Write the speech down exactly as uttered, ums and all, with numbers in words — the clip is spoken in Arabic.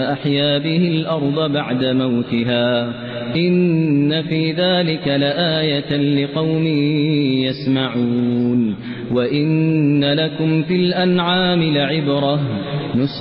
أحيا به الأرض بعد موتها إن في ذلك لآية لقوم يسمعون وإن لكم في الأنعام لعبرة